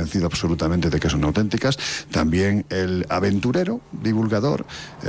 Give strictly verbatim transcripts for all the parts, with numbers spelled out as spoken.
convencido absolutamente de que son auténticas. También el aventurero, divulgador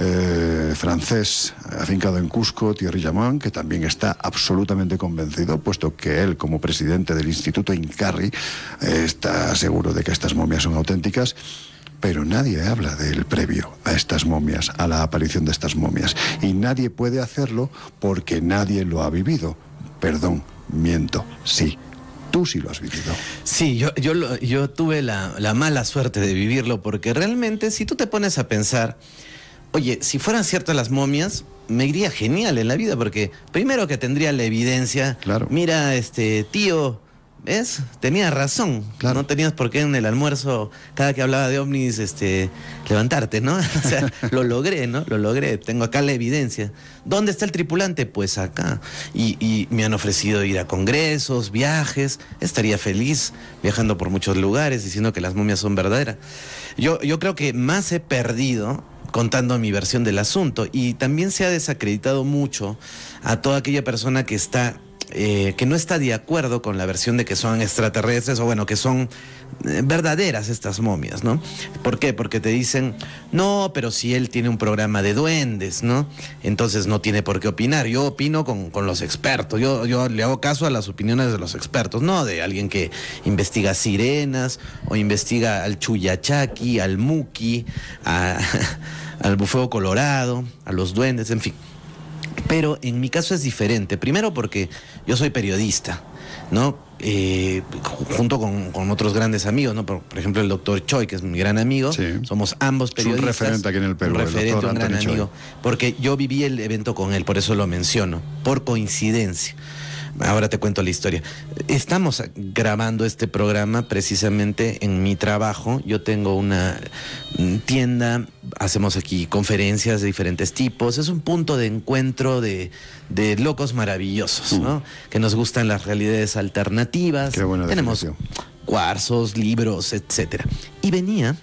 eh, francés, afincado en Cusco, Thierry Jamon, que también está absolutamente convencido, puesto que él, como presidente del Instituto Incarri, eh, está seguro de que estas momias son auténticas. Pero nadie habla del previo a estas momias, a la aparición de estas momias. Y nadie puede hacerlo porque nadie lo ha vivido. Perdón, miento, sí. Tú sí lo has vivido. Sí, yo, yo, lo- yo tuve la, la mala suerte de vivirlo, porque realmente, si tú te pones a pensar, oye, si fueran ciertas las momias, me iría genial en la vida, porque primero que tendría la evidencia. Claro. Mira, este tío, ¿ves? Tenía razón. Claro. No tenías por qué en el almuerzo, cada que hablaba de ovnis, este, levantarte, ¿no? O sea, lo logré, ¿no? Lo logré. Tengo acá la evidencia. ¿Dónde está el tripulante? Pues acá. Y, y me han ofrecido ir a congresos, viajes. Estaría feliz viajando por muchos lugares, diciendo que las momias son verdaderas. Yo, yo creo que más he perdido contando mi versión del asunto. Y también se ha desacreditado mucho a toda aquella persona que está eh, que no está de acuerdo con la versión de que son extraterrestres, o bueno, que son eh, verdaderas estas momias, ¿no? ¿Por qué? Porque te dicen, no, pero si él tiene un programa de duendes, ¿no? Entonces no tiene por qué opinar. Yo opino con, con los expertos, yo, yo le hago caso a las opiniones de los expertos, no de alguien que investiga sirenas o investiga al Chuyachaki, al Muki, a, al bufeo colorado, a los duendes, en fin. Pero en mi caso es diferente. Primero porque yo soy periodista, ¿no? Eh, junto con, con otros grandes amigos, ¿no? Por, por ejemplo, el doctor Choi, que es mi gran amigo. Sí. Somos ambos periodistas. Es un referente aquí en el Perú, Un el referente, doctor un gran Anthony amigo. Choi. Porque yo viví el evento con él, por eso lo menciono. Por coincidencia. Ahora te cuento la historia. Estamos grabando este programa precisamente en mi trabajo. Yo tengo una tienda, hacemos aquí conferencias de diferentes tipos. Es un punto de encuentro de, de locos maravillosos, ¿no? Mm. Que nos gustan las realidades alternativas. Qué buena Tenemos definición. cuarzos, libros, etcétera. Y venía,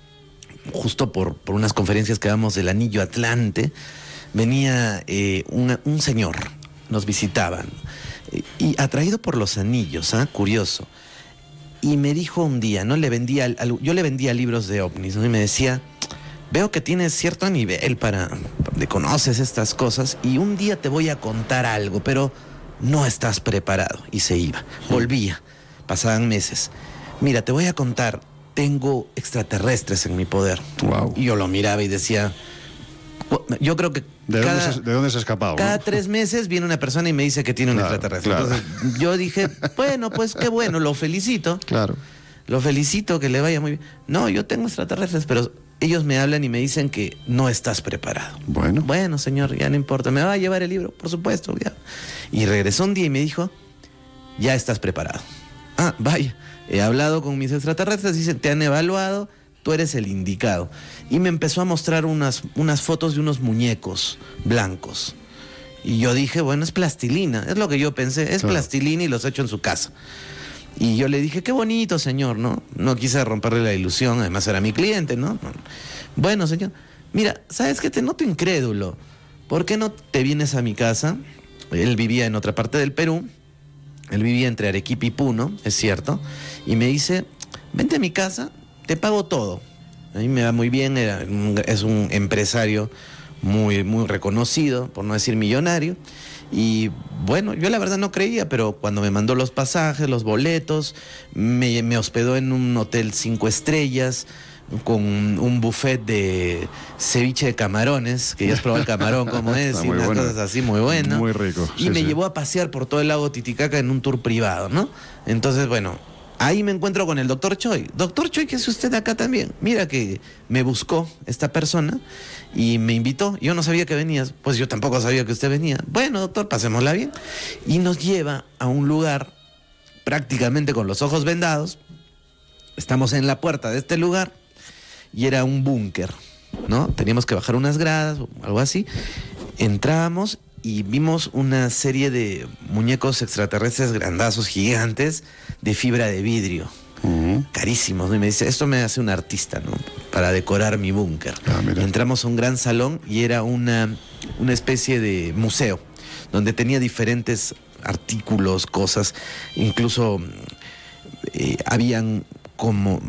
justo por, por unas conferencias que damos del Anillo Atlante, venía eh, una, un señor, nos visitaban. Y atraído por los anillos, ¿ah? ¿eh? Curioso. Y me dijo un día, ¿no? Le vendía, al, yo le vendía libros de ovnis, ¿no? Y me decía, veo que tienes cierto nivel para, de conoces estas cosas, y un día te voy a contar algo, pero no estás preparado. Y se iba, volvía, pasaban meses. Mira, te voy a contar, tengo extraterrestres en mi poder. Wow. Y yo lo miraba y decía, yo creo que ¿De, cada, dónde se, ¿De dónde se ha escapado? Cada ¿no? tres meses viene una persona y me dice que tiene un Claro, extraterrestre. claro. Entonces yo dije, bueno, pues qué bueno, lo felicito. Claro. Lo felicito, que le vaya muy bien. No, yo tengo extraterrestres, pero ellos me hablan y me dicen que no estás preparado. Bueno. Bueno, señor, ya no importa. ¿Me va a llevar el libro? Por supuesto, ya. Y regresó un día y me dijo, ya estás preparado. Ah, vaya. He hablado con mis extraterrestres, dicen, te han evaluado, tú eres el indicado. Y me empezó a mostrar unas, unas fotos de unos muñecos blancos. Y yo dije, bueno, es plastilina. Es lo que yo pensé, es claro. plastilina y los he hecho en su casa. Y yo le dije, qué bonito, señor, ¿no? No quise romperle la ilusión, además era mi cliente, ¿no? Bueno, señor, mira, ¿sabes qué? Te noto incrédulo. ¿Por qué no te vienes a mi casa? Él vivía en otra parte del Perú. Él vivía entre Arequipa y Puno, es cierto. Y me dice, vente a mi casa, te pago todo. A mí me va muy bien, era un, es un empresario muy, muy reconocido, por no decir millonario. Y bueno, yo la verdad no creía, pero cuando me mandó los pasajes, los boletos, me, me hospedó en un hotel cinco estrellas, con un buffet de ceviche de camarones, que ya has probado el camarón como es, Está y muy unas bueno. cosas así muy buenas. Muy rico. Y sí, me sí. llevó a pasear por todo el lago Titicaca en un tour privado, ¿no? Entonces, bueno, ahí me encuentro con el doctor Choi. Doctor Choi, ¿qué hace usted acá también? Mira que me buscó esta persona y me invitó. Yo no sabía que venías, pues yo tampoco sabía que usted venía. Bueno, doctor, pasémosla bien. Y nos lleva a un lugar prácticamente con los ojos vendados. Estamos en la puerta de este lugar y era un búnker, ¿no? Teníamos que bajar unas gradas o algo así. Entramos y vimos una serie de muñecos extraterrestres grandazos, gigantes, de fibra de vidrio. Uh-huh. Carísimos, ¿no? Y me dice, esto me hace un artista, ¿no? Para decorar mi búnker. Ah, entramos a un gran salón y era una, una especie de museo, donde tenía diferentes artículos, cosas, incluso eh, habían como